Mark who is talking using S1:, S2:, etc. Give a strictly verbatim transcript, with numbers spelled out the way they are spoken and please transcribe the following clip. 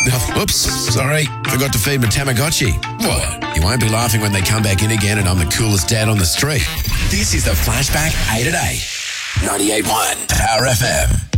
S1: Oh, oops, sorry. Forgot to feed my Tamagotchi. What? You won't be laughing when they come back in again and I'm the coolest dad on the street. This is the Flashback eight at eight. ninety-eight point one Power F M.